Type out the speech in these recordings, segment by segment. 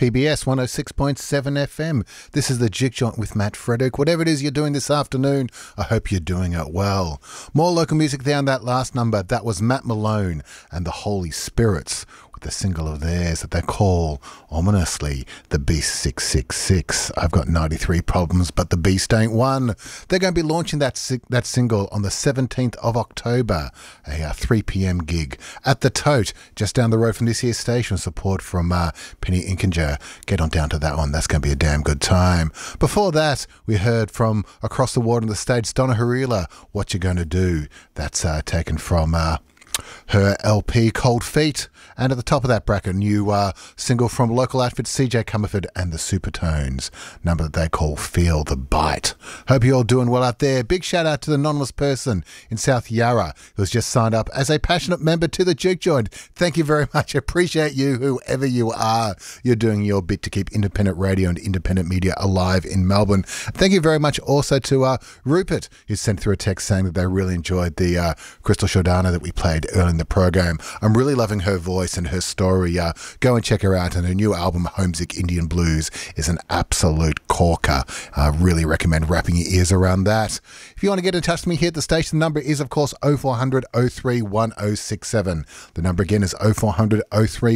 PBS 106.7 FM. This is the Jig Joint with Matt Frederick. Whatever it is you're doing this afternoon, I hope you're doing it well. More local music there on that last number. That was Matt Malone and the Holy Spirits with the single of theirs that they call, ominously, the Beast 666. I've got 93 problems, but the Beast ain't one. They're going to be launching that single on the 17th of October, a 3 p.m. gig at the Tote, just down the road from this here station. Support from Penny Inkinger. Get on down to that one. That's going to be a damn good time. Before that, we heard from across the water on the stage, Donna Harila, What You Gonna Do. That's taken from her LP Cold Feet. And at the top of that bracket, new single from local outfit CJ Comerford and the Supertones, number that they call Feel the Bite. Hope you're all doing well out there. Big shout out to the anonymous person in South Yarra who's just signed up as a passionate member to the Jig Joint. Thank you very much. Appreciate you, whoever you are. You're doing your bit to keep independent radio and independent media alive in Melbourne. Thank you very much also to Rupert, who sent through a text saying that they really enjoyed the Crystal Jordana that we played early in the program. I'm really loving her voice and her story. Go and check her out, and her new album Homesick Indian Blues is an absolute corker. I really recommend wrapping your ears around that. If you want to get in touch with me here at the station, the number is of course 0400 03 1067. The number again is 0400 03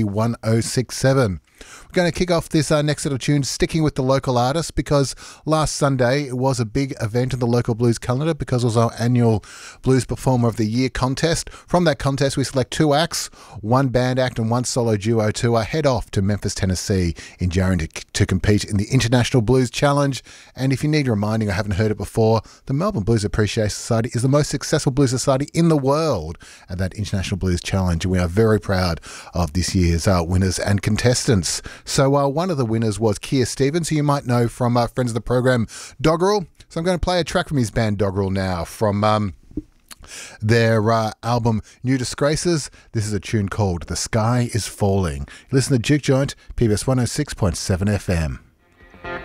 1067. We're going to kick off this next little tune sticking with the local artists, because last Sunday it was a big event in the local blues calendar because it was our annual Blues Performer of the Year contest. From that contest we select two acts, one band act and one solo duo to head off to Memphis, Tennessee in January to compete in the International Blues Challenge. And if you need reminding or haven't heard it before, the Melbourne Blues Appreciation Society is the most successful blues society in the world at that International Blues Challenge, and we are very proud of this year's winners and contestants. So one of the winners was Keir Stevens, who you might know from friends of the program, Doggerel. So I'm going to play a track from his band Doggerel now from their album New Disgraces. This is a tune called The Sky Is Falling. Listen to Jig Joint, PBS 106.7 FM.